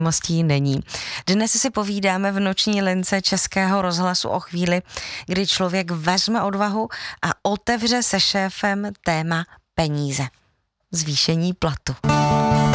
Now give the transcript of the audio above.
Mostí není. Dnes si povídáme v noční lince Českého rozhlasu o chvíli, kdy člověk vezme odvahu a otevře se šéfem téma peníze. Zvýšení platu.